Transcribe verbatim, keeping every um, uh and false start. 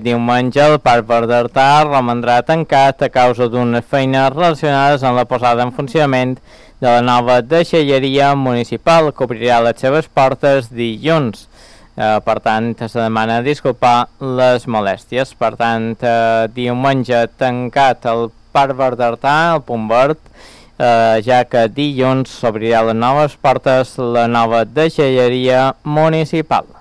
diumenge el Parc Verd d'Artà romandrà tancat a causa d'unes feines relacionades amb la posada en funcionament de la nova deixalleria municipal que obrirà les seves portes dilluns. Eh, per tant, se demana disculpar les molèsties. Per tant, eh, diumenge tancat el Parc Verd d'Artà, el Punt Verd, eh, ja que dilluns s'obrirà les noves portes la nova deixalleria municipal.